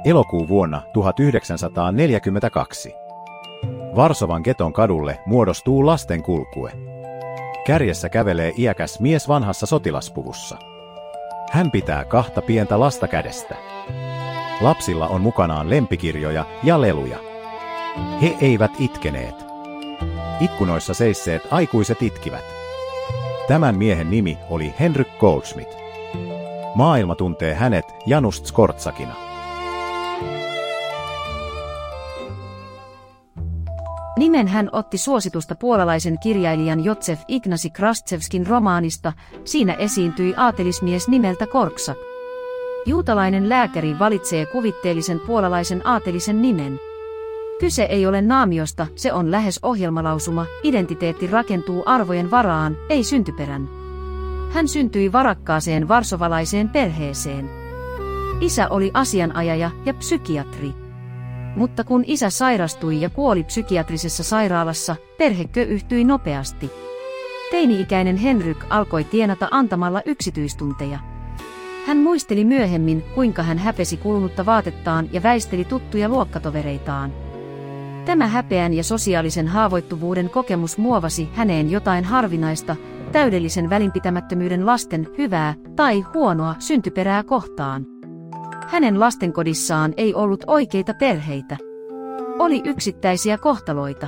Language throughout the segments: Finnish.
Elokuu vuonna 1942. Varsovan geton kadulle muodostuu lasten kulkue. Kärjessä kävelee iäkäs mies vanhassa sotilaspuvussa. Hän pitää 2 pientä lasta kädestä. Lapsilla on mukanaan lempikirjoja ja leluja. He eivät itkeneet. Ikkunoissa seisseet aikuiset itkivät. Tämän miehen nimi oli Henryk Goldschmidt. Maailma tuntee hänet Janusz Korczakina. Nimen hän otti suositusta puolalaisen kirjailijan Józef Ignacy Kraszewskin romaanista. Siinä esiintyi aatelismies nimeltä Korczak. Juutalainen lääkäri valitsee kuvitteellisen puolalaisen aatelisen nimen. Kyse ei ole naamiosta, se on lähes ohjelmalausuma, identiteetti rakentuu arvojen varaan, ei syntyperän. Hän syntyi varakkaaseen varsovalaiseen perheeseen. Isä oli asianajaja ja psykiatri. Mutta kun isä sairastui ja kuoli psykiatrisessa sairaalassa, perhe köyhtyi nopeasti. Teini-ikäinen Henryk alkoi tienata antamalla yksityistunteja. Hän muisteli myöhemmin, kuinka hän häpesi kulunutta vaatettaan ja väisteli tuttuja luokkatovereitaan. Tämä häpeän ja sosiaalisen haavoittuvuuden kokemus muovasi häneen jotain harvinaista, täydellisen välinpitämättömyyden lasten hyvää tai huonoa syntyperää kohtaan. Hänen lastenkodissaan ei ollut oikeita perheitä. Oli yksittäisiä kohtaloita.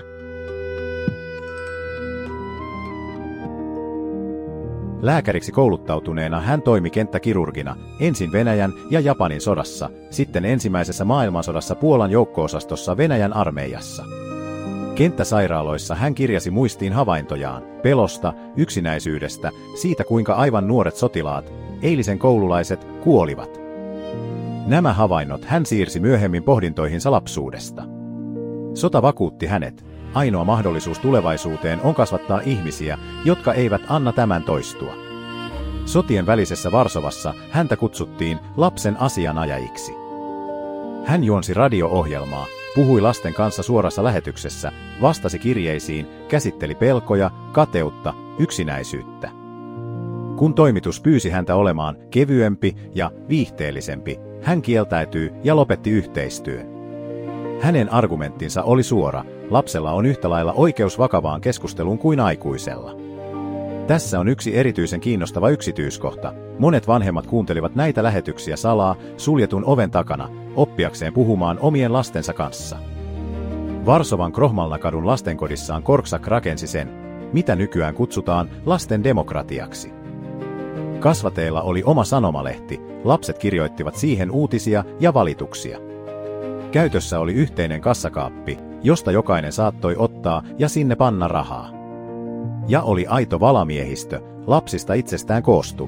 Lääkäriksi kouluttautuneena hän toimi kenttäkirurgina ensin Venäjän ja Japanin sodassa, sitten ensimmäisessä maailmansodassa Puolan joukko-osastossa Venäjän armeijassa. Kenttäsairaaloissa hän kirjasi muistiin havaintojaan, pelosta, yksinäisyydestä, siitä kuinka aivan nuoret sotilaat, eilisen koululaiset, kuolivat. Nämä havainnot hän siirsi myöhemmin pohdintoihinsa lapsuudesta. Sota vakuutti hänet. Ainoa mahdollisuus tulevaisuuteen on kasvattaa ihmisiä, jotka eivät anna tämän toistua. Sotien välisessä Varsovassa häntä kutsuttiin lapsen asianajajiksi. Hän juonsi radio-ohjelmaa, puhui lasten kanssa suorassa lähetyksessä, vastasi kirjeisiin, käsitteli pelkoja, kateutta, yksinäisyyttä. Kun toimitus pyysi häntä olemaan kevyempi ja viihteellisempi, hän kieltäytyi ja lopetti yhteistyön. Hänen argumenttinsa oli suora, lapsella on yhtä lailla oikeus vakavaan keskusteluun kuin aikuisella. Tässä on yksi erityisen kiinnostava yksityiskohta. Monet vanhemmat kuuntelivat näitä lähetyksiä salaa, suljetun oven takana, oppiakseen puhumaan omien lastensa kanssa. Varsovan Krohmalnakadun lastenkodissaan Korczak rakensi sen, mitä nykyään kutsutaan lasten demokratiaksi. Kasvateilla oli oma sanomalehti, lapset kirjoittivat siihen uutisia ja valituksia. Käytössä oli yhteinen kassakaappi, josta jokainen saattoi ottaa ja sinne panna rahaa. Ja oli aito valamiehistö, lapsista itsestään koostuva.